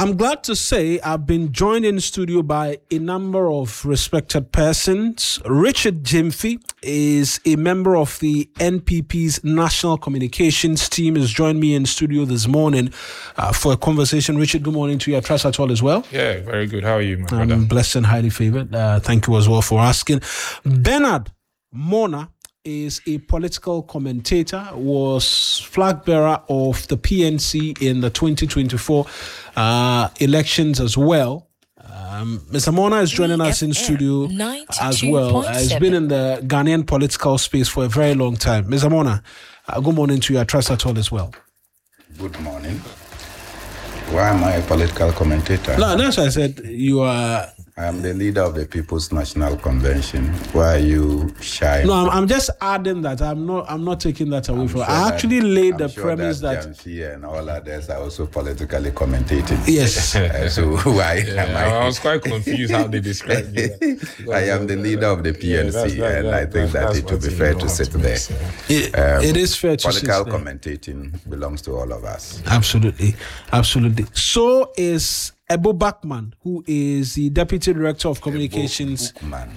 I'm glad to say I've been joined in studio by a number of respected persons. Richard Gyamfi is a member of the NPP's National Communications team. Has joined me in studio this morning for a conversation. Richard, good morning to you. I trust at all as well. Yeah, very good. How are you, my brother? I'm blessed and highly favored. Thank you as well for asking. Bernard Mona is a political commentator, was flag bearer of the PNC in the 2024 elections as well. Mr. Mona is joining us in studio as well. He's been in the Ghanaian political space for a very long time. Mr. Mona, good morning to you. I trust at all as well. Good morning. Why am I a political commentator? No, that's why I said you are. I am the leader of the People's National Convention. Why are you shy? No, I'm just adding that. I'm not taking that away from. I actually laid the premise that Gyamfi and all others are also politically commentating. Yes. So why am I was quite confused how they described you. I am the leader of the PNC, and I think that it would be fair to sit there. It is fair to sit there. Political commentating belongs to all of us. Absolutely. So is Ebo Bachman, who is the Deputy Director of Communications. Bookman.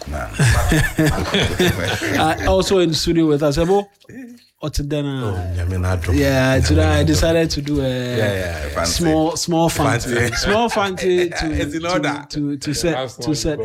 Also in studio with us. Ebo, yeah, today I decided to do a small fancy to set.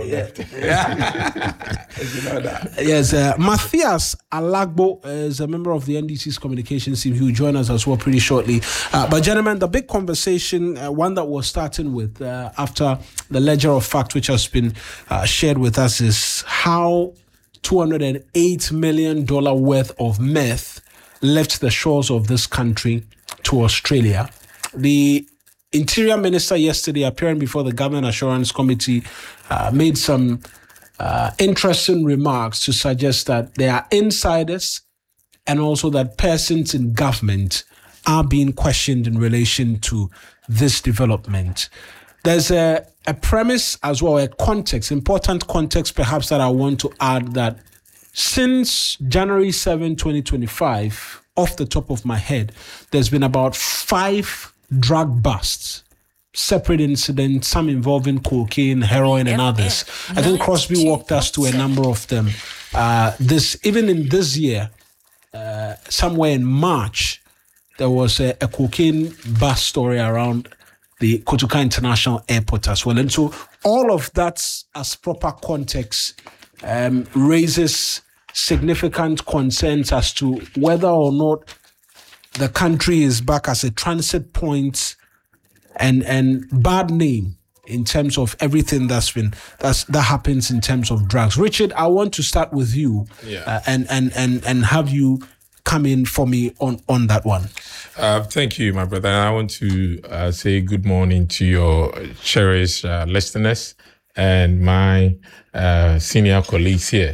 Yes, Matthias Alagbo is a member of the NDC's communications team. He will join us as well pretty shortly. But gentlemen, the big conversation, one that we're starting with after the ledger of fact which has been shared with us, is how $208 million worth of meth left the shores of this country to Australia. The Interior Minister yesterday, appearing before the Government Assurance Committee, made some interesting remarks to suggest that there are insiders and also that persons in government are being questioned in relation to this development. There's a premise as well, a context, important context perhaps, that I want to add, that since January 7, 2025, off the top of my head, there's been about 5 drug busts, separate incidents, some involving cocaine, heroin, and others. I think Crosby walked us to a number of them. Even in this year, somewhere in March, there was a cocaine bust story around the Kotoka International Airport as well. And so all of that as proper context raises significant concerns as to whether or not the country is back as a transit point and bad name in terms of everything that happens in terms of drugs. Richard, I want to start with you and have you come in for me on that one. Thank you, my brother. I want to say good morning to your cherished listeners and my senior colleagues here.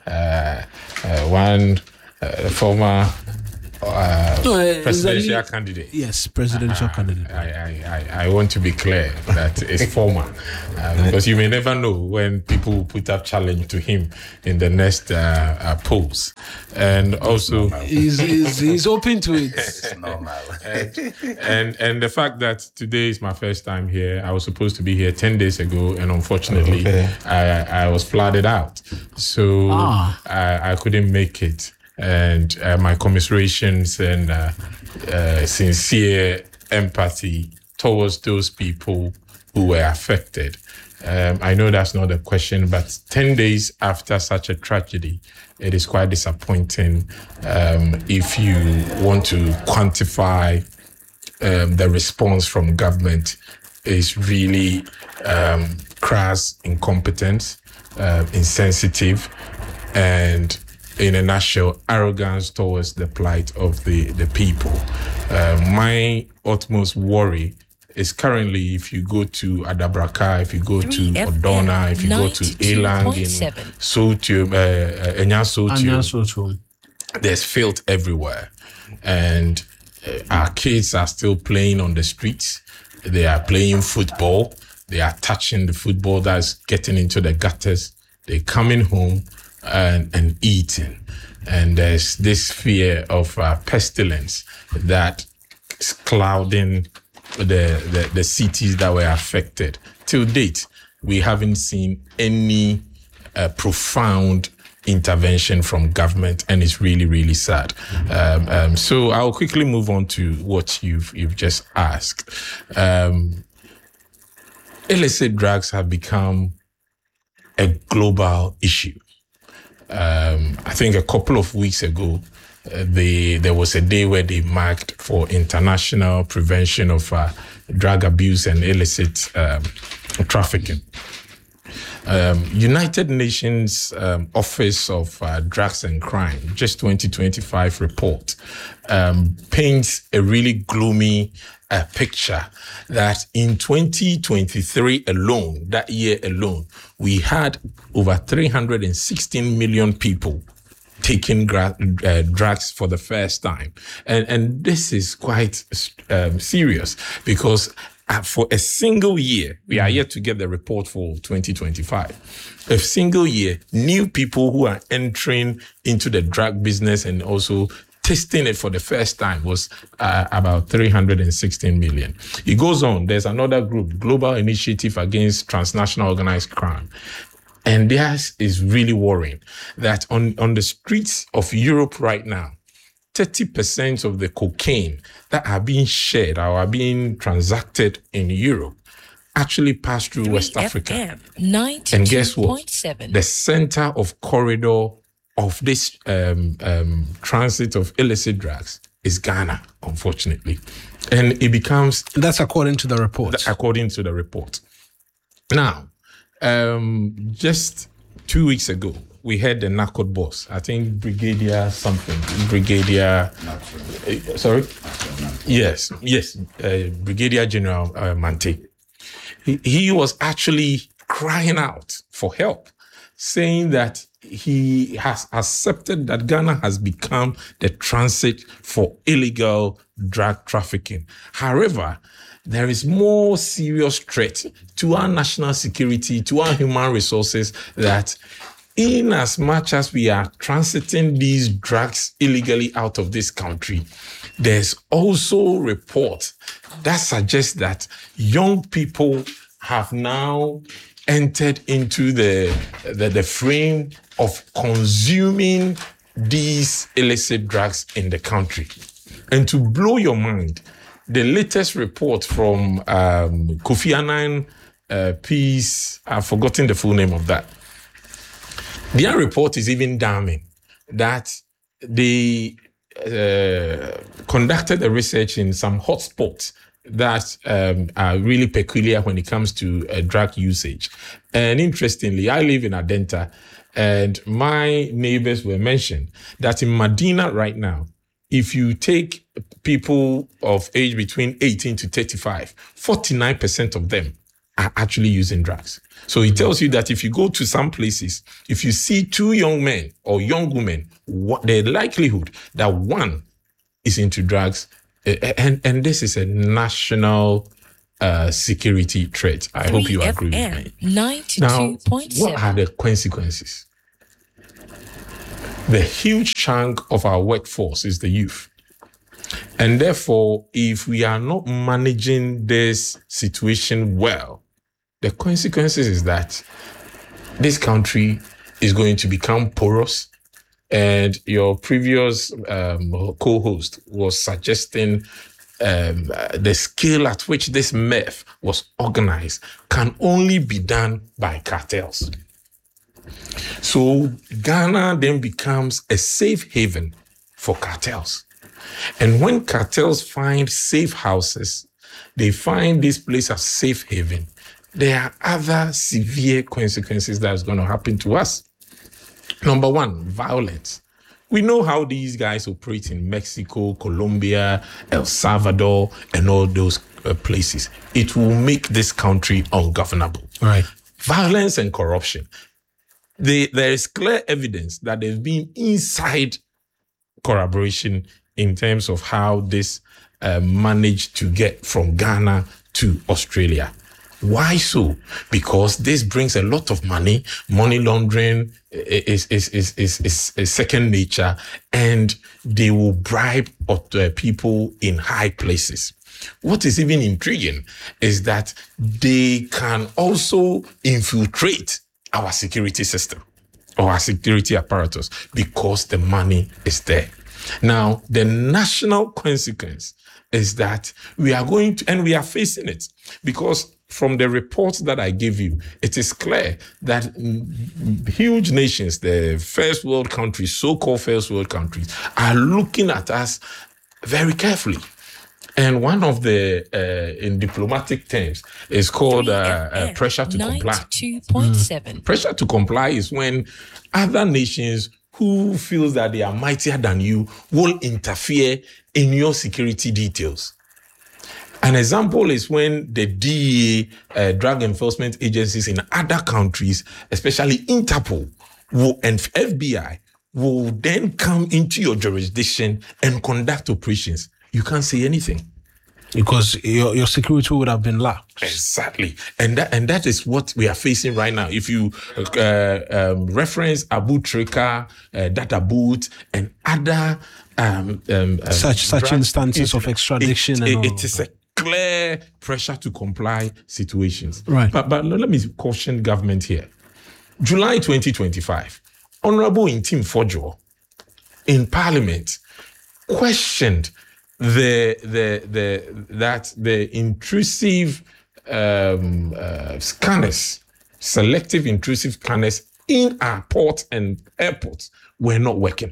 One former presidential candidate. Yes, presidential candidate. I want to be clear that it's former, because you may never know when people will put up challenge to him in the next polls. And also, he's open to it. It's normal. and the fact that today is my first time here. I was supposed to be here 10 days ago, and unfortunately, I was flooded out, so I couldn't make it. And my commiserations and sincere empathy towards those people who were affected. I know that's not a question, but 10 days after such a tragedy, it is quite disappointing. If you want to quantify the response from government, is really crass, incompetent, insensitive, and in a nutshell, arrogance towards the plight of the people. My utmost worry is currently, if you go to Adabraka, if you go to Odona, if you go to Elang, in Enyasotu, there's filth everywhere. And our kids are still playing on the streets. They are playing football. They are touching the football that's getting into the gutters. They're coming home and eating. And there's this fear of pestilence that is clouding the cities that were affected. Till date, we haven't seen any profound intervention from government, and it's really, really sad. So I'll quickly move on to what you've just asked. Illicit drugs have become a global issue. I think a couple of weeks ago, there was a day where they marked for International Prevention of Drug Abuse and Illicit Trafficking. United Nations Office of Drugs and Crime, just 2025 report, paints a really gloomy picture that in 2023 alone, that year alone, we had over 316 million people taking drugs for the first time. And this is quite serious because for a single year, we are yet to get the report for 2025. A single year, new people who are entering into the drug business and also tasting it for the first time was about 316 million. It goes on. There's another group, Global Initiative Against Transnational Organized Crime. And theirs is really worrying that on the streets of Europe right now, 30% of the cocaine that are being shared or are being transacted in Europe actually pass through West Africa. And guess what? The center of corridor of this transit of illicit drugs is Ghana, unfortunately. And it becomes... That's according to the report. According to the report. Now, just 2 weeks ago, we had the NACOD boss, I think Brigadier something, Brigadier... sorry? Yes, Brigadier General Mante. He was actually crying out for help, saying that he has accepted that Ghana has become the transit for illegal drug trafficking. However, there is more serious threat to our national security, to our human resources, that in as much as we are transiting these drugs illegally out of this country, there's also reports that suggest that young people have now entered into the frame of consuming these illicit drugs in the country. And to blow your mind, the latest report from Kofi Annan piece, I've forgotten the full name of that. Their report is even damning that they conducted a research in some hotspots that are really peculiar when it comes to drug usage. And interestingly, I live in Adenta, and my neighbors were mentioned that in Medina right now, if you take people of age between 18 to 35, 49% of them are actually using drugs. So it tells you that if you go to some places, if you see two young men or young women, the likelihood that one is into drugs, and this is a national security threat. I hope you agree with me. 92.7. Now, what are the consequences? The huge chunk of our workforce is the youth. And therefore, if we are not managing this situation well, the consequences is that this country is going to become porous. And your previous co-host was suggesting the scale at which this meth was organized can only be done by cartels. So Ghana then becomes a safe haven for cartels. And when cartels find safe houses, they find this place a safe haven, there are other severe consequences that's going to happen to us. Number one, violence. We know how these guys operate in Mexico, Colombia, El Salvador, and all those places. It will make this country ungovernable. Right. Violence and corruption. There is clear evidence that there's been inside collaboration in terms of how this managed to get from Ghana to Australia. Why so? Because this brings a lot of money. Money laundering is second nature, and they will bribe people in high places. What is even intriguing is that they can also infiltrate our security system or our security apparatus because the money is there. Now, the national consequence is that we are going to, and we are facing it, because from the reports that I gave you, it is clear that huge nations, the first world countries, so-called first world countries, are looking at us very carefully. And one of the, in diplomatic terms, is called pressure to comply. 92.7. Pressure to comply is when other nations who feels that they are mightier than you will interfere in your security details. An example is when the DEA, drug enforcement agencies in other countries, especially Interpol and FBI, will then come into your jurisdiction and conduct operations. You can't say anything. Because your security would have been lax. Exactly. And that is what we are facing right now. If you reference Abu Trika, Data Boot, and other such instances of extradition, it is a clear pressure to comply situations. Right. But let me caution government here. July 2025, Honorable Intim Fojo in Parliament questioned the intrusive scanners, selective intrusive scanners in our ports and airports were not working.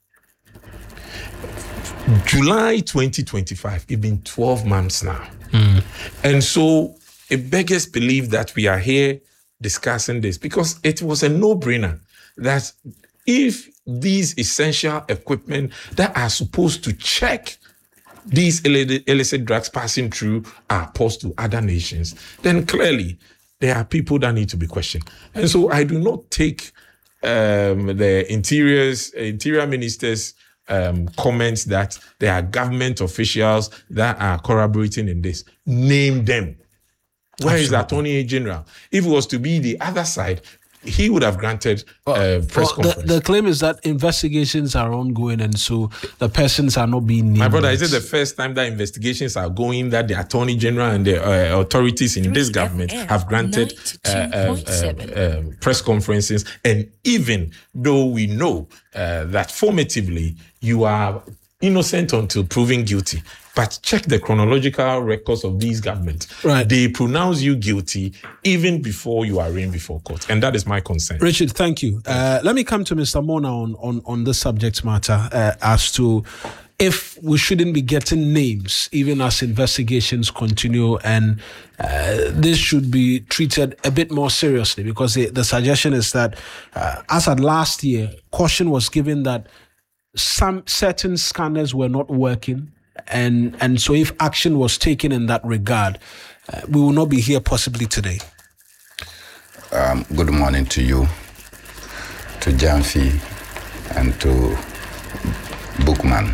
July 2025, it's been 12 months now. And so it beggars believe that we are here discussing this because it was a no-brainer that if these essential equipment that are supposed to check these illicit drugs passing through our ports to other nations, then clearly there are people that need to be questioned. And so I do not take the interior minister's comments that there are government officials that are corroborating in this. Name them. Where is the Attorney General? If it was to be the other side, he would have granted press conference. The claim is that investigations are ongoing and so the persons are not being named. My brother, is it the first time that investigations are going that the Attorney General and the authorities in this government have granted press conferences? And even though we know that formatively you are innocent until proven guilty, but check the chronological records of these governments. Right. They pronounce you guilty even before you are arraigned before court. And that is my concern. Richard, thank you. Let me come to Mr. Mona on this subject matter as to if we shouldn't be getting names even as investigations continue, and this should be treated a bit more seriously, because the suggestion is that as at last year, caution was given that some certain scanners were not working. And so if action was taken in that regard, we will not be here possibly today. Good morning to you, to Jamfi, and to Bookman.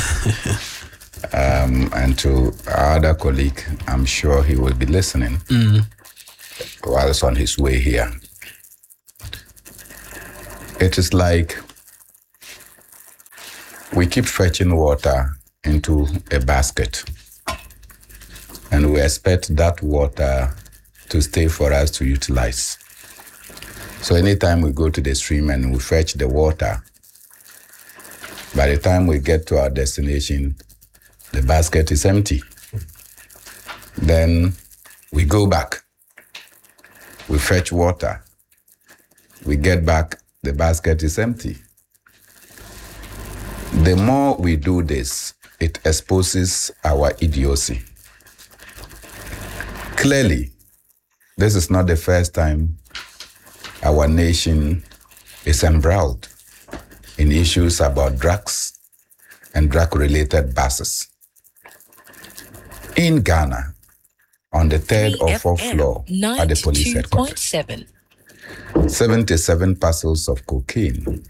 And to our other colleague. I'm sure he will be listening while he's on his way here. It is like we keep fetching water into a basket, and we expect that water to stay for us to utilize. So anytime we go to the stream and we fetch the water, by the time we get to our destination, the basket is empty. Then we go back, we fetch water, we get back, the basket is empty. The more we do this, it exposes our idiocy. Clearly, this is not the first time our nation is embroiled in issues about drugs and drug-related buses. In Ghana, on the third or fourth floor at the police headquarters, 77 parcels of cocaine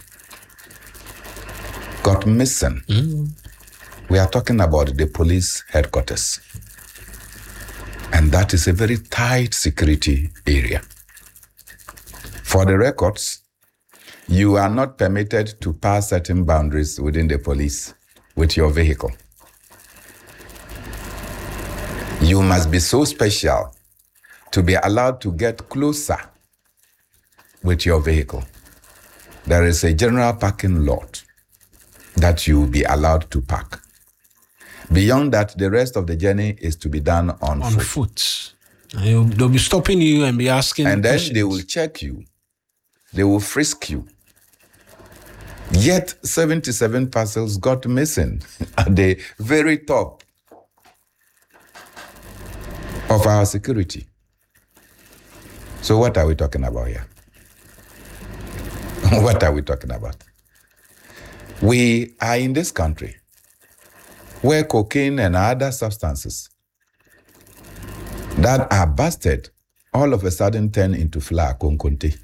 got missing. We are talking about the police headquarters. And that is a very tight security area. For the records, you are not permitted to pass certain boundaries within the police with your vehicle. You must be so special to be allowed to get closer with your vehicle. There is a general parking lot that you will be allowed to park. Beyond that, the rest of the journey is to be done on foot. They'll be stopping you and be asking And then questions. they will check you. They will frisk you. Yet 77 parcels got missing at the very top of our security. So what are we talking about here? What are we talking about? We are in this country where cocaine and other substances that are busted all of a sudden turn into flour konkonte.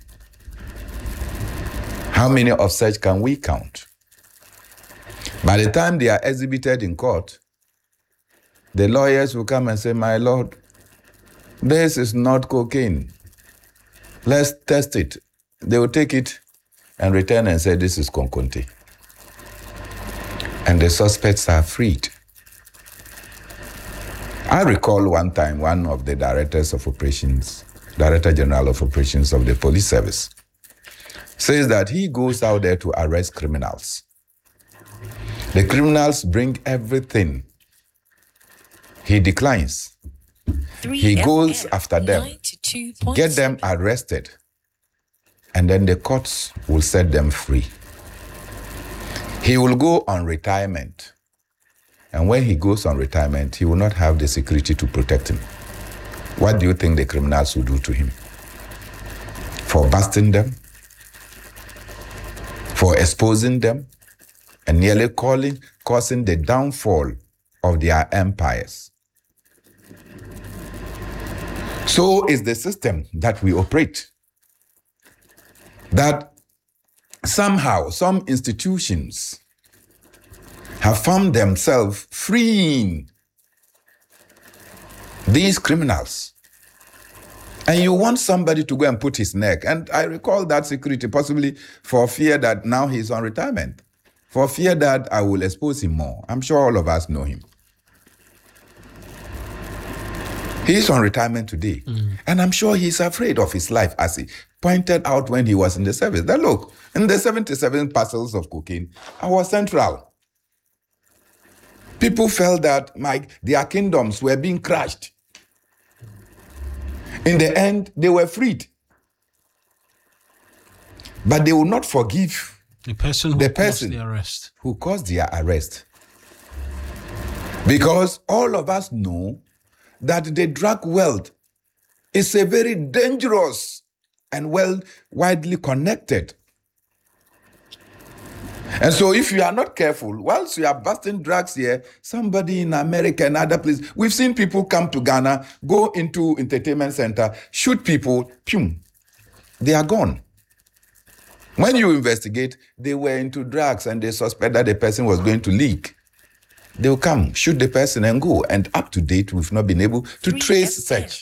How many of such can we count? By the time they are exhibited in court, the lawyers will come and say, "My lord, this is not cocaine. Let's test it." They will take it and return and say, "This is konkonte." And the suspects are freed. I recall one time one of the Director General of Operations of the Police Service, says that he goes out there to arrest criminals. The criminals bring everything. He declines. He goes after them, get them arrested, and then the courts will set them free. He will go on retirement. And when he goes on retirement, he will not have the security to protect him. What do you think the criminals will do to him? For busting them? For exposing them? And nearly causing the downfall of their empires. So is the system that we operate. That somehow some institutions have found themselves freeing these criminals. And you want somebody to go and put his neck. And I recall that security, possibly for fear that now he's on retirement, for fear that I will expose him more. I'm sure all of us know him. He's on retirement today. And I'm sure he's afraid of his life, as he pointed out when he was in the service. That look, in the 77 parcels of cocaine, I was central. People felt that their kingdoms were being crushed. In the end, they were freed. But they will not forgive the person who caused the arrest. Who caused their arrest. Because all of us know that the drug wealth is a very dangerous and widely connected. And so if you are not careful, whilst you are busting drugs here, somebody in America and other places, we've seen people come to Ghana, go into entertainment center, shoot people, they are gone. When you investigate, they were into drugs and they suspect that the person was going to leak. They'll come, shoot the person and go. And up to date, we've not been able to trace such.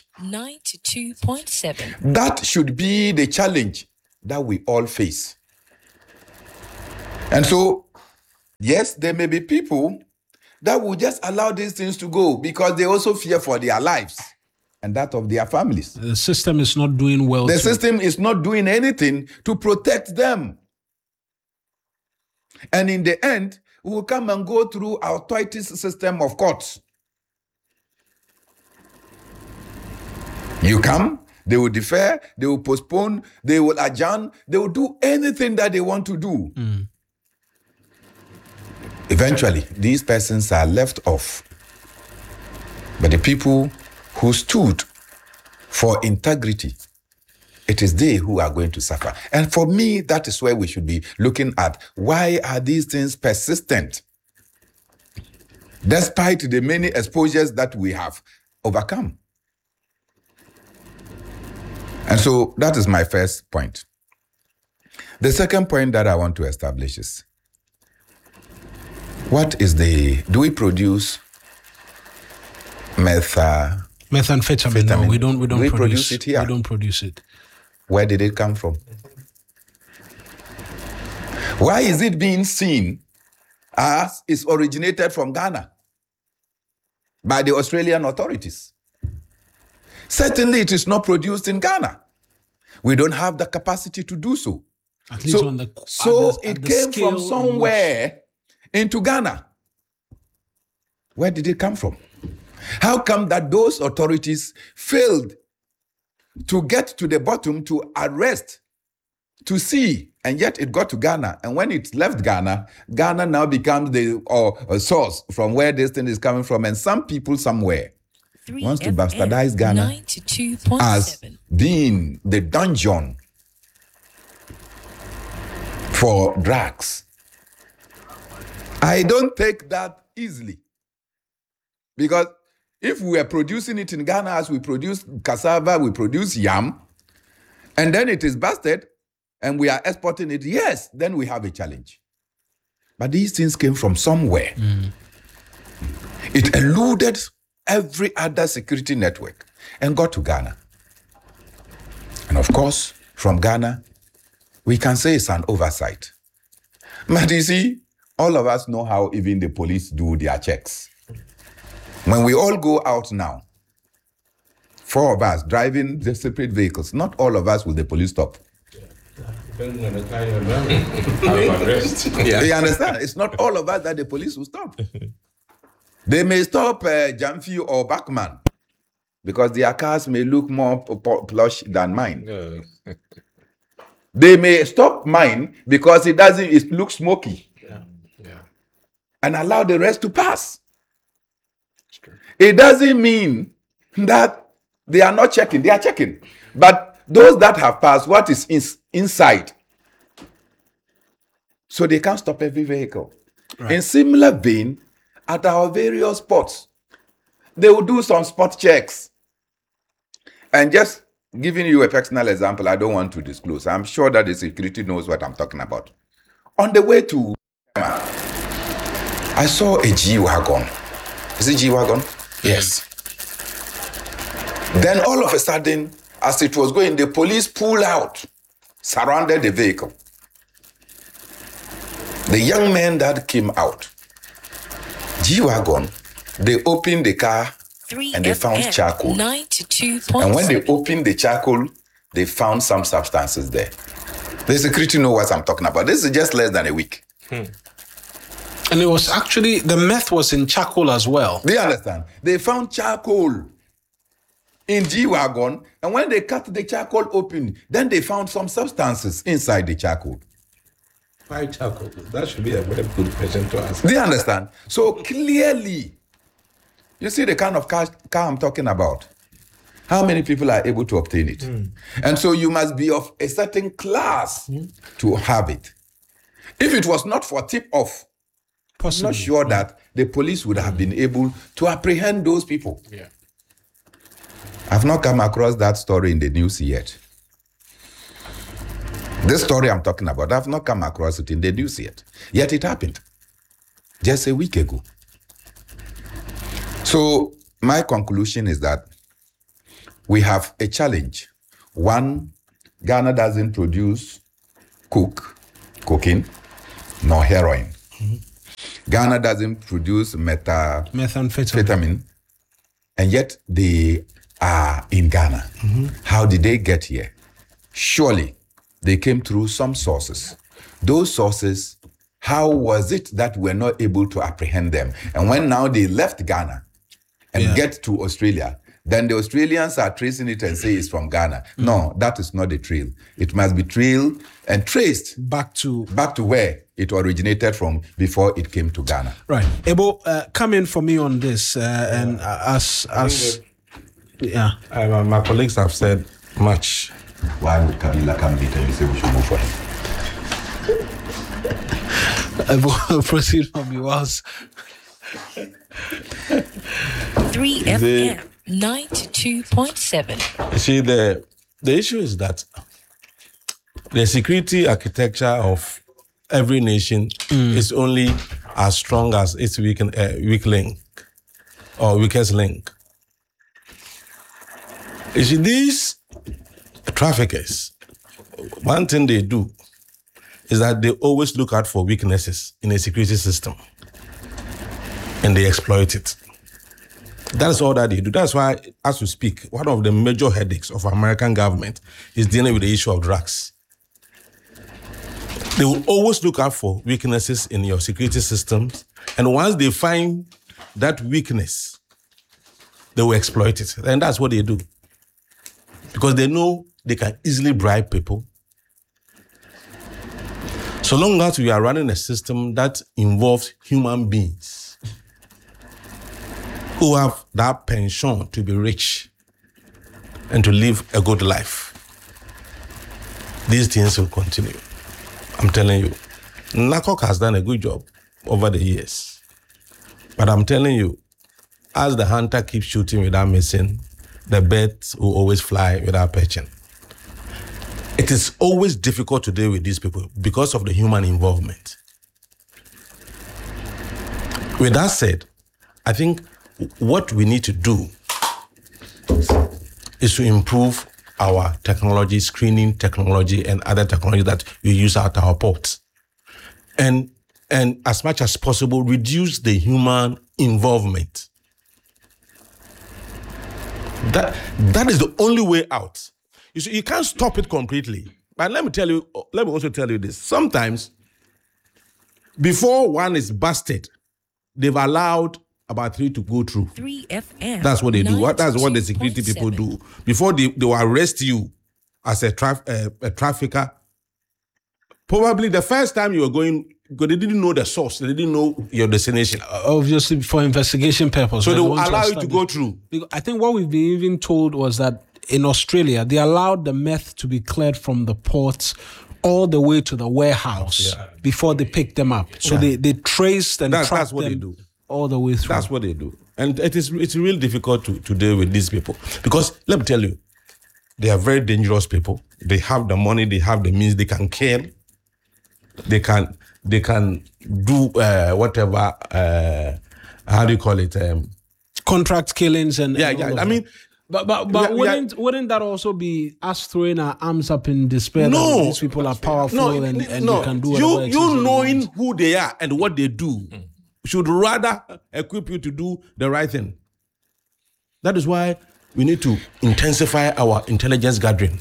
92.7. That should be the challenge that we all face. And so, yes, there may be people that will just allow these things to go because they also fear for their lives and that of their families. The system is not doing well. The system is not doing anything to protect them. And in the end, we will come and go through our authorities system of courts. You come, they will defer, they will postpone, they will adjourn, they will do anything that they want to do. Eventually, these persons are left off. But the people who stood for integrity, it is they who are going to suffer. And for me, that is where we should be looking at. Why are these things persistent? Despite the many exposures that we have overcome. And so that is my first point. The second point that I want to establish is, do we produce methamphetamine? No, we don't produce it here. We don't produce it. Where did it come from? Why is it being seen as it's originated from Ghana? by the Australian authorities. Certainly, it is not produced in Ghana. We don't have the capacity to do so. At least on the it came from somewhere into Ghana. Where did it come from? How come that those authorities failed to get to the bottom to arrest, to see, and yet it got to Ghana? And when it left Ghana, Ghana now becomes the source from where this thing is coming from. And some people somewhere wants to bastardize Ghana as being the dungeon for drugs. I don't take that easily. Because if we are producing it in Ghana as we produce cassava, we produce yam, and then it is busted, and we are exporting it, yes, then we have a challenge. But these things came from somewhere. It eluded every other security network and got to Ghana. And of course, from Ghana, we can say it's an oversight. But you see, all of us know how even the police do their checks. When we all go out now, 4 of us driving the separate vehicles, not all of us will the police stop. Depending on the kind of arrest. You understand? It's not all of us that the police will stop. They may stop Jamfi or Bachman because their cars may look more plush than mine. They may stop mine because it looks smoky. And allow the rest to pass. It doesn't mean that they are not checking. They are checking. But those that have passed, what is inside? So they can't stop every vehicle. Right. In similar vein, at our various spots, they will do some spot checks. And just giving you a personal example, I don't want to disclose. I'm sure that the security knows what I'm talking about. On the way to I saw a G-Wagon. Is it G-Wagon? Yes. Then all of a sudden, as it was going, the police pulled out, surrounded the vehicle. The young men that came out, G-Wagon, they opened the car and they found charcoal. 92.7. And when they opened the charcoal, they found some substances there. The security know what I'm talking about. This is just less than a week. And it was actually, the meth was in charcoal as well. Do you understand? They found charcoal in G-Wagon, and when they cut the charcoal open, then they found some substances inside the charcoal. Why charcoal? That should be a very good question to ask. Do you understand? So clearly, you see the kind of car I'm talking about. How many people are able to obtain it? And so you must be of a certain class to have it. If it was not for tip-off, I'm not sure that the police would have been able to apprehend those people. Yeah. I've not come across that story in the news yet. This story I'm talking about, I've not come across it in the news yet. Yet it happened just a week ago. So my conclusion is that we have a challenge. One, Ghana doesn't produce cocaine, nor heroin. Ghana doesn't produce methamphetamine, and yet they are in Ghana. How did they get here? Surely they came through some sources. Those sources, how was it that we're not able to apprehend them? And when now they left Ghana and get to Australia, then the Australians are tracing it and say it's from Ghana. No, that is not the trail. It must be trailed and traced back to where it originated from before it came to Ghana. Right. Ebo, come in for me on this. And my colleagues have said much. Why would Kabila come later and say we should move for him? Ebo, proceed from you. 3FM 92.7. You see, the issue is that the security architecture of every nation is only as strong as its weak link or weakest link. You see, these traffickers, one thing they do is that they always look out for weaknesses in a security system and they exploit it. That's all that they do. That's why, as we speak, one of the major headaches of American government is dealing with the issue of drugs. They will always look out for weaknesses in your security systems, and once they find that weakness, they will exploit it. And that's what they do. Because they know they can easily bribe people. So long as we are running a system that involves human beings who have that penchant to be rich and to live a good life, these things will continue. I'm telling you. NACOC has done a good job over the years. But I'm telling you, as the hunter keeps shooting without missing, the birds will always fly without perching. It is always difficult to deal with these people because of the human involvement. With that said, I think what we need to do is to improve our technology, screening technology, and other technology that we use at our ports. And as much as possible, reduce the human involvement. That is the only way out. You see, you can't stop it completely. But let me also tell you this. Sometimes, before one is busted, they've allowed about 3 to go through. 3FM. That's what they do. That's what the security people do. Before they will arrest you as a trafficker, probably the first time you were going, because they didn't know the source, they didn't know your destination. Obviously, for investigation purposes. So they will allow you to go through. I think what we've been even told was that in Australia, they allowed the meth to be cleared from the ports all the way to the warehouse before they picked them up. So they traced and tracked that's what them they do. All the way through. That's what they do. And it's really difficult to deal with these people. Because let me tell you, they are very dangerous people. They have the money, they have the means, they can kill. They can do whatever, how do you call it? Contract killings and Yeah. all of I mean, But wouldn't that also be us throwing our arms up in despair? No, that these people are powerful and they can do whatever it is you they knowing want. who they are and what they do should rather equip you to do the right thing. That is why we need to intensify our intelligence gathering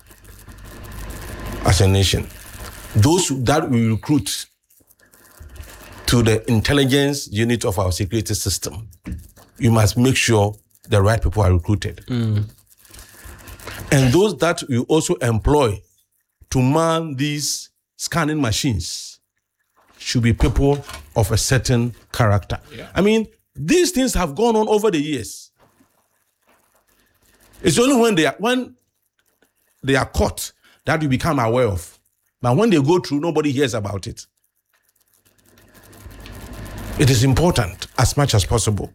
as a nation. Those that we recruit to the intelligence unit of our security system, you must make sure the right people are recruited. And those that we also employ to man these scanning machines should be people of a certain character. Yeah. I mean, these things have gone on over the years. It's only when they are caught that you become aware of. But when they go through, nobody hears about it. It is important as much as possible.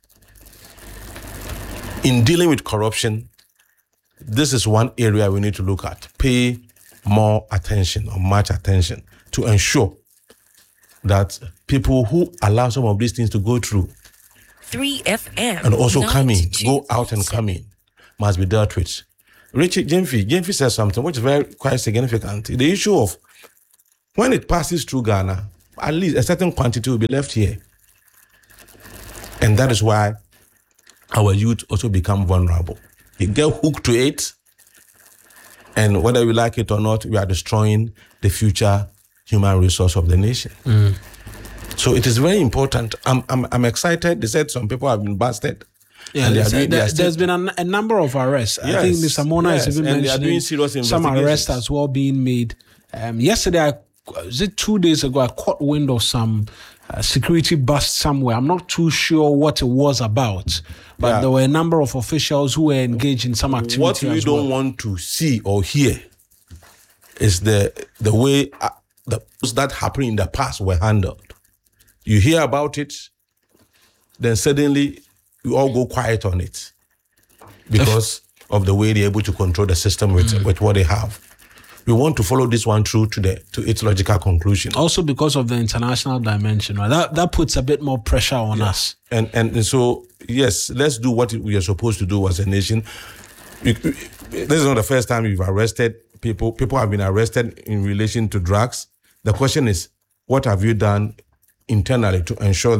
In dealing with corruption, this is one area we need to look at. Pay more attention or much attention to ensure that people who allow some of these things to go through 3FM and also come in, go out and come in, must be dealt with. Richard Jemfi says something which is quite significant. The issue of when it passes through Ghana, at least a certain quantity will be left here. And that is why our youth also become vulnerable. You get hooked to it, and whether we like it or not, we are destroying the future human resource of the nation. So it is very important. I'm excited. They said some people have been busted. Yeah, there's been a number of arrests. Yes, I think Mr. Mona is even mentioning some arrests as well being made. Yesterday, was it 2 days ago, I caught wind of some security bust somewhere. I'm not too sure what it was about, but there were a number of officials who were engaged in some activity. What we don't want to see or hear is the way that happened in the past were handled. You hear about it, then suddenly you all go quiet on it because of the way they're able to control the system with what they have. We want to follow this one through to its logical conclusion. Also because of the international dimension, right? That puts a bit more pressure on us. And so, yes, let's do what we are supposed to do as a nation. This is not the first time we've arrested people. People have been arrested in relation to drugs. The question is, what have you done internally to ensure that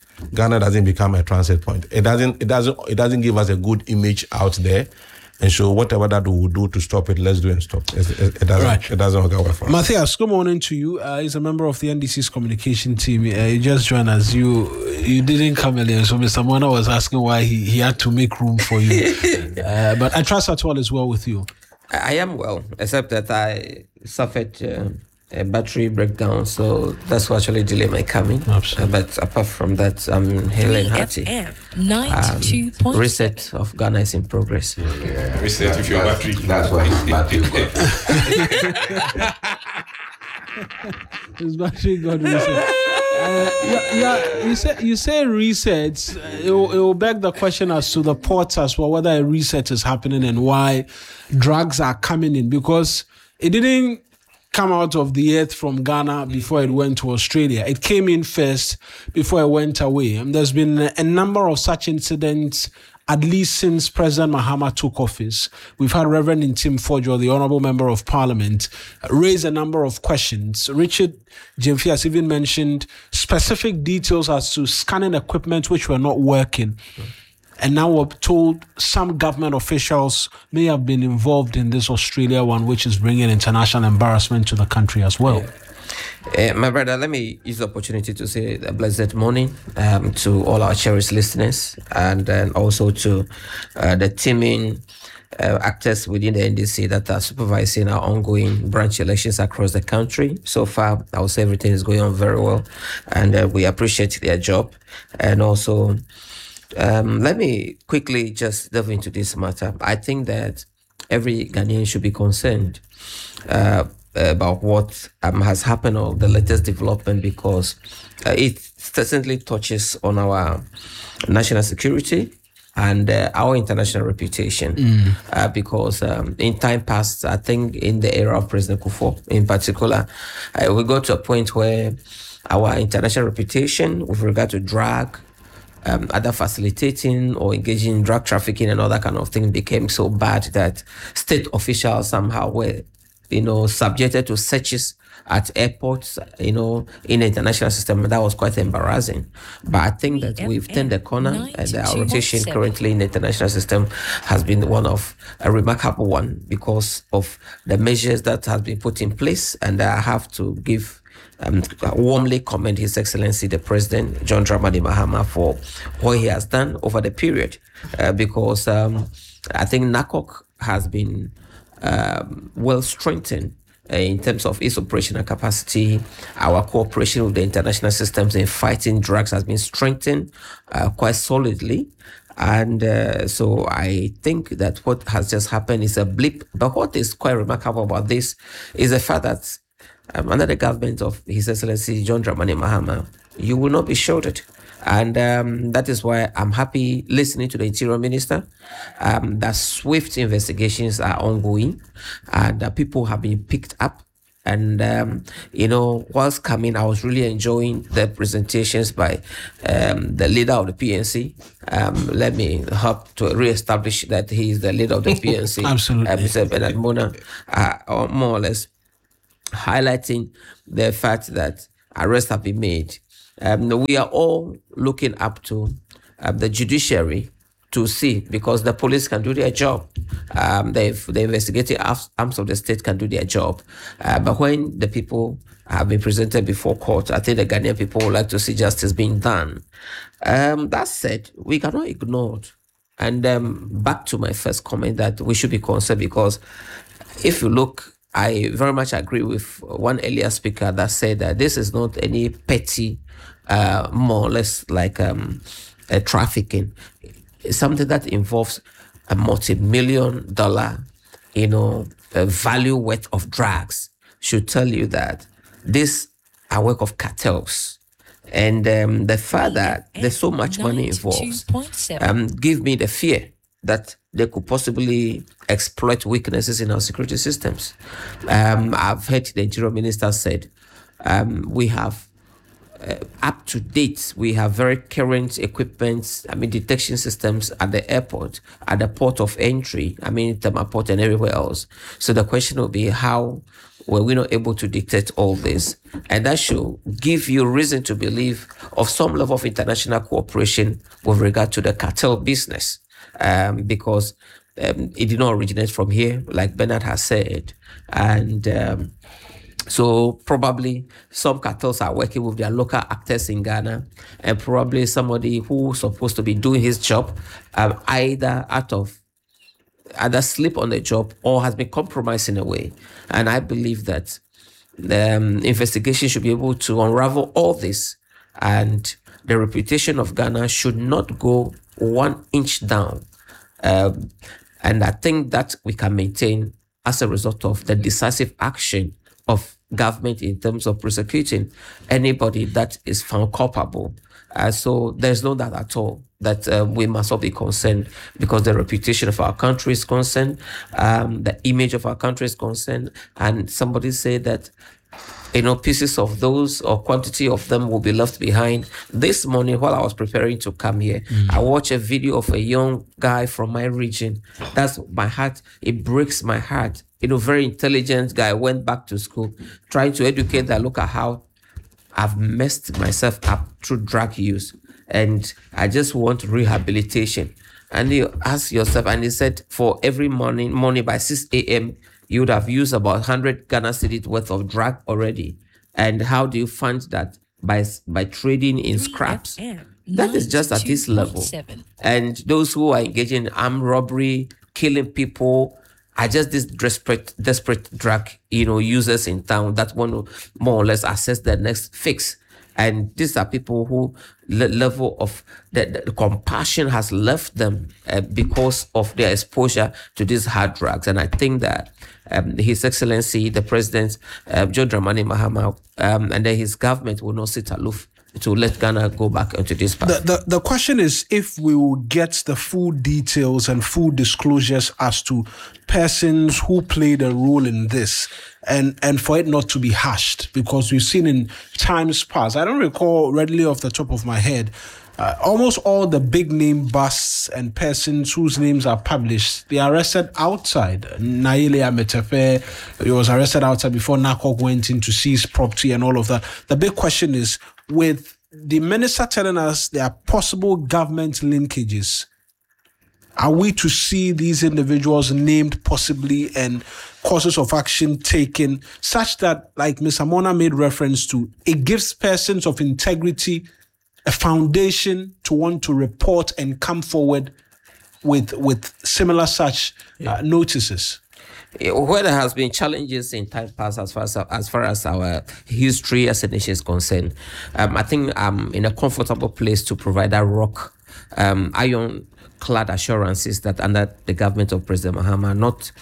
Ghana doesn't become a transit point. It doesn't give us a good image out there. And so whatever that we will do to stop it, let's do and stop. It doesn't work out for us. Matthias, good morning to you. He's a member of the NDC's communication team. You just joined us. You didn't come earlier, so Mr. Mwana was asking why he had to make room for you. But I trust that all is well with you. I am well, except that I suffered a battery breakdown, so that's what actually delayed my coming. But apart from that, I'm hailing hearty. 92.7. Reset of Ghana is in progress. Reset with your battery. That's why his battery got. His battery got reset. You say resets. It will beg the question as to the ports as well, whether a reset is happening and why drugs are coming in, because it didn't come out of the earth from Ghana before it went to Australia. It came in first before it went away. And there's been a number of such incidents, at least since President Mahama took office. We've had Reverend Ntim Fojo, the Honorable Member of Parliament, raise a number of questions. Richard Jemfi has even mentioned specific details as to scanning equipment which were not working. And now we're told some government officials may have been involved in this Australia one, which is bringing international embarrassment to the country as well. My brother, let me use the opportunity to say a blessed morning to all our cherished listeners, and then also to the teaming actors within the NDC that are supervising our ongoing branch elections across the country. So far, I would say everything is going on very well, and we appreciate their job. And also, let me quickly just delve into this matter. I think that every Ghanaian should be concerned about what has happened or the latest development, because it certainly touches on our national security and our international reputation. Because in time past, I think in the era of President Kufuor in particular, we got to a point where our international reputation with regard to drug, either facilitating or engaging in drug trafficking and all that kind of thing became so bad that state officials somehow were, subjected to searches at airports, in the international system. That was quite embarrassing. But I think that we've turned the corner, and our rotation currently in the international system has been one of a remarkable one because of the measures that have been put in place. And I have to warmly commend His Excellency the President John Dramani Mahama for what he has done over the period, because I think NACOC has been well strengthened in terms of its operational capacity. Our cooperation with the international systems in fighting drugs has been strengthened quite solidly. And so I think that what has just happened is a blip. But what is quite remarkable about this is the fact that under the government of His Excellency John Dramani Mahama, you will not be shorted. And that is why I'm happy listening to the Interior Minister that swift investigations are ongoing and that people have been picked up. And, whilst coming, I was really enjoying the presentations by the leader of the PNC. Let me help to reestablish that he is the leader of the PNC. Absolutely. Mr. Bernard Mona, more or less highlighting the fact that arrests have been made. We are all looking up to the judiciary to see, because the police can do their job. The investigating arms of the state can do their job. But when the people have been presented before court, I think the Ghanaian people would like to see justice being done. That said, we cannot ignore it. And back to my first comment that we should be concerned, because if you look, I very much agree with one earlier speaker that said that this is not any petty, more or less like a trafficking. It's something that involves a multi-million dollar, value worth of drugs. Should tell you that this are work of cartels. And the fact that there's so much money involved give me the fear that they could possibly exploit weaknesses in our security systems. I've heard the Interior Minister said we have up to date. We have very current equipment, detection systems at the airport, at the port of entry, Tema Port and everywhere else. So the question will be, how were we not able to detect all this? And that should give you reason to believe of some level of international cooperation with regard to the cartel business, because it did not originate from here, like Bernard has said. And so probably some cartels are working with their local actors in Ghana, and probably somebody who's supposed to be doing his job either sleep on the job or has been compromised in a way. And I believe that the investigation should be able to unravel all this, and the reputation of Ghana should not go 1 inch down. And I think that we can maintain as a result of the decisive action of government in terms of prosecuting anybody that is found culpable. So there's no doubt at all that we must all be concerned, because the reputation of our country is concerned, the image of our country is concerned, and somebody said that pieces of those or quantity of them will be left behind. This morning, while I was preparing to come here, I watched a video of a young guy from my region. That's my heart. It breaks my heart. Very intelligent guy, went back to school, trying to educate that, look at how I've messed myself up through drug use, and I just want rehabilitation. And you ask yourself, and he said, for every morning by 6 a.m., you would have used about 100 Ghana cedis worth of drug already. And how do you fund that? By trading in scraps. That is just at this level. And those who are engaging in armed robbery, killing people, are just these desperate drug users in town that want to more or less access their next fix. And these are people who level of the compassion has left them because of their exposure to these hard drugs. And I think that His Excellency, the President, John Dramani Mahama, and then his government will not sit aloof to let Ghana go back into this path. The question is if we will get the full details and full disclosures as to persons who played a role in this, and for it not to be hashed, because we've seen in times past, I don't recall readily off the top of my head, almost all the big name busts and persons whose names are published, they are arrested outside. Naile Ametefe, he was arrested outside before NACOC went in to seize property and all of that. The big question is, with the minister telling us there are possible government linkages, are we to see these individuals named possibly and courses of action taken such that, like Ms. Amona made reference to, it gives persons of integrity a foundation to want to report and come forward with similar such notices? Where there has been challenges in time past as far as our history as a nation is concerned, I think I'm in a comfortable place to provide that rock, ironclad assurances that under the government of President Mahama,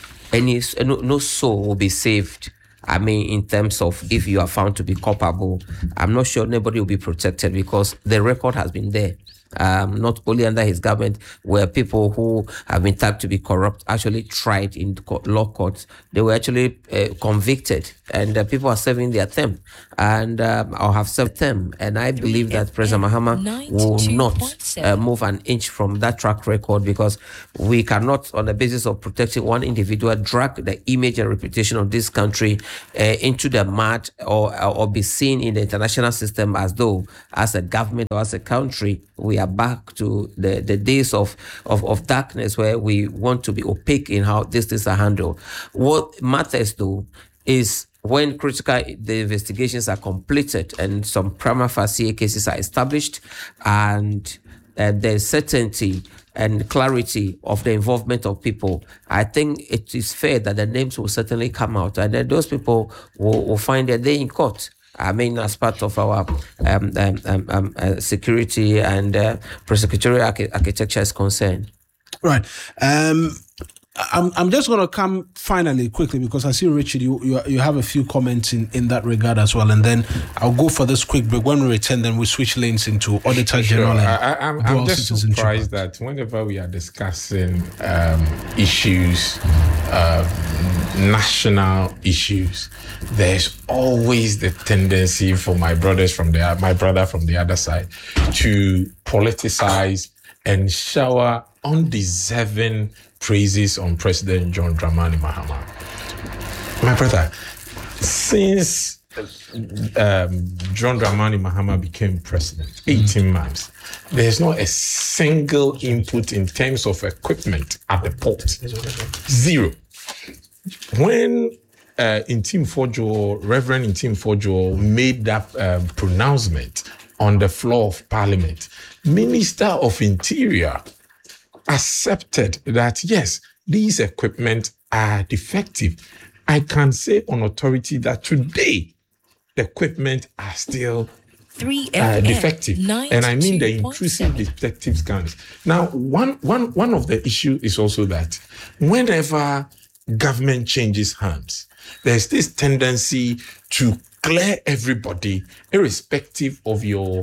no soul will be saved. In terms of if you are found to be culpable, I'm not sure nobody will be protected, because the record has been there. Not only under his government, where people who have been tagged to be corrupt actually tried in law courts. They were actually convicted, and people are serving their term, and or have served them. And I believe that President Mahama will not move an inch from that track record, because we cannot, on the basis of protecting one individual, drag the image and reputation of this country into the mud, or be seen in the international system as though, as a government or as a country, we are back to the days of darkness, where we want to be opaque in how these things are handled. What matters, though, is when the investigations are completed and some prima facie cases are established, and there's certainty and clarity of the involvement of people, I think it is fair that the names will certainly come out, and then those people will find their day in court. As part of our security and prosecutorial architecture is concerned. Right. I'm just going to come finally quickly because I see Richard, you have a few comments in that regard as well, and then I'll go for this quick break. When we return, then we switch lanes into Auditor General. I'm just surprised that whenever we are discussing issues, national issues, there's always the tendency for my brother from the other side to politicize and shower undeserving praises on President John Dramani Mahama. My brother, since John Dramani Mahama became president, 18 months, there's not a single input in terms of equipment at the port. Zero. When Reverend Intim Fojo made that pronouncement on the floor of Parliament, Minister of Interior accepted that, yes, these equipment are defective. I can say on authority that today, the equipment are still defective. And I mean the intrusive detective scans. Now, one of the issues is also that whenever government changes hands, there's this tendency to clear everybody, irrespective of your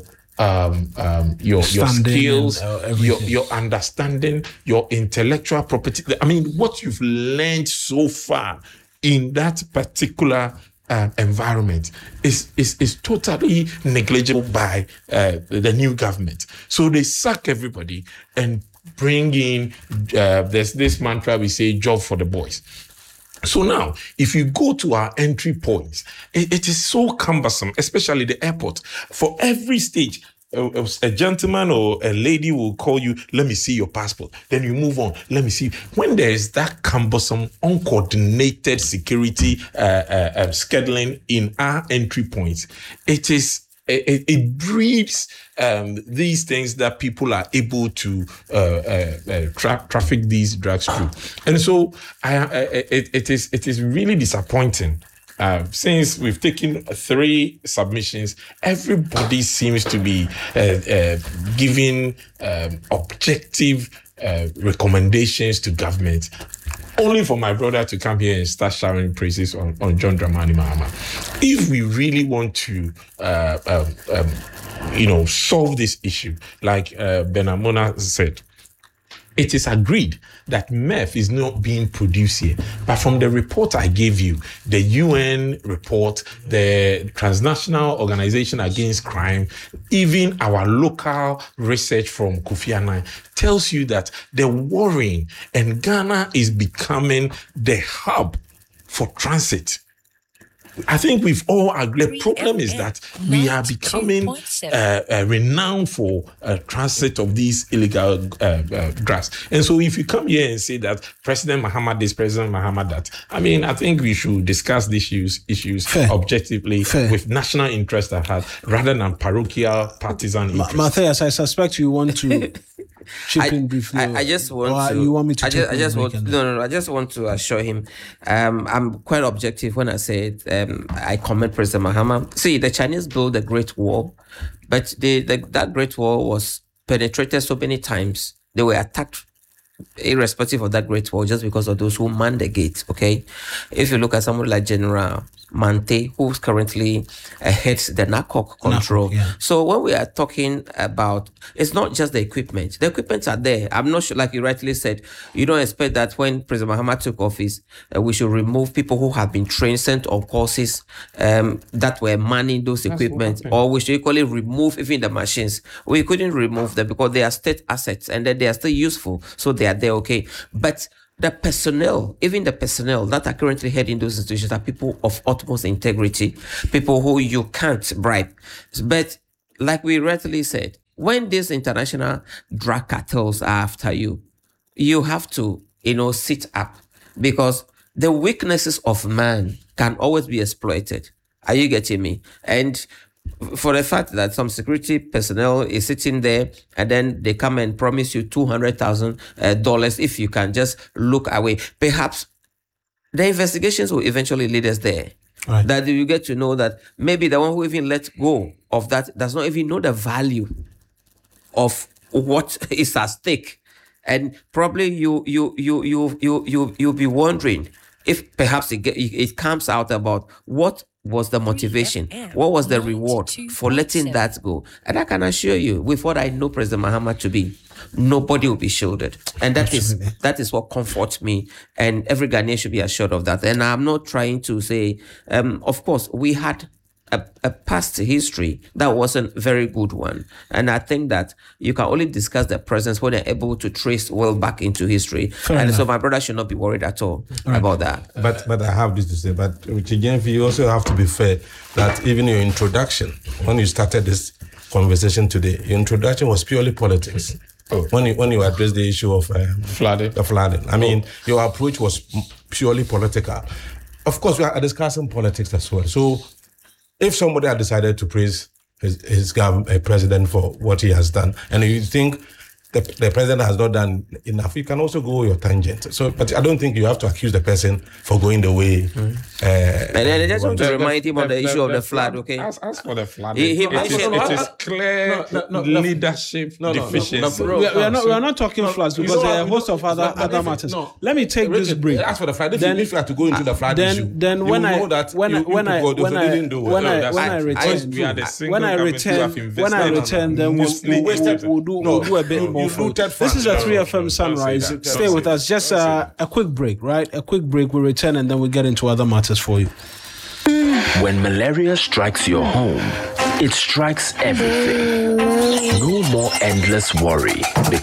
skills, your understanding, your intellectual property. I mean, what you've learned so far in that particular environment is totally negligible by the new government. So they sack everybody and bring in, there's this mantra we say, job for the boys. So now, if you go to our entry points, it is so cumbersome, especially the airport. For every stage, a gentleman or a lady will call you, let me see your passport. Then you move on, let me see. When there is that cumbersome, uncoordinated security scheduling in our entry points, it breeds these things that people are able to traffic these drugs through. And so it is really disappointing. Since we've taken 3 submissions, everybody seems to be giving objective recommendations to government, only for my brother to come here and start showering praises on John Dramani Mahama. If we really want to solve this issue, like Benamona said, it is agreed that meth is not being produced here. But from the report I gave you, the UN report, the Transnational Organization Against Crime, even our local research from Kofi Annan tells you that the warring and Ghana is becoming the hub for transit. I think we've all agreed. The problem is that we are becoming renowned for transit of these illegal drugs. And so if you come here and say that President Mahama this, President Mahama that, I mean, I think we should discuss these issues objectively with national interest at heart rather than parochial partisan interest. Matthias, I suspect you want to chip in briefly. I just want to. You want me to? I just want to assure him. I'm quite objective when I say it. I commend President Mahama. See, the Chinese built a great wall, but that great wall was penetrated so many times. They were attacked irrespective of that great wall just because of those who man the gates. Okay, if you look at someone like General Mante, who's currently heads the NACOC control. So when we are talking about, it's not just the equipment. The equipment are there. I'm not sure, like you rightly said, you don't expect that when President Mahama took office, we should remove people who have been trained, sent on courses that were manning those equipment, or we should equally remove even the machines. We couldn't remove them because they are state assets and then they are still useful. So they are there, okay. But the personnel, even the personnel that are currently heading those institutions are people of utmost integrity, people who you can't bribe. But like we rightly said, when these international drug cartels are after you, you have to, sit up, because the weaknesses of man can always be exploited. Are you getting me? And for the fact that some security personnel is sitting there and then they come and promise you $200,000 if you can just look away, perhaps the investigations will eventually lead us there. Right. That you get to know that maybe the one who even let go of that does not even know the value of what is at stake. And probably you'll be wondering if perhaps it comes out about what was the motivation, what was the reward for letting that go. And I can assure you, with what I know President Mahama to be, nobody will be shielded. And that is what comforts me, and every Ghanaian should be assured of that. And I'm not trying to say, of course, we had a past history that wasn't a very good one. And I think that you can only discuss the presence when you're able to trace well back into history. So my brother should not be worried at all about that. But I have this to say, but Chigenfi, you also have to be fair that even your introduction, when you started this conversation today, your introduction was purely politics. When you addressed the issue of flooding. The flooding. I mean, your approach was purely political. Of course, we are discussing politics as well. So if somebody had decided to praise his president for what he has done, and you think the president has not done enough, you can also go your tangent. So, but I don't think you have to accuse the person for going the way. And I just want to remind him on the issue of the flood, okay? As for the flood, He mentioned it is clear leadership deficiency. We are not talking floods because there are a host of other matters. Let me take this break. As for the flood, if you have to go into the flood issue, then when I return, then we'll do a bit more. This is a 3FM Sunrise. Stay with us. Just a quick break, right? A quick break. We'll return and then we'll get into other matters for you. When malaria strikes your home, it strikes everything. No more endless worry because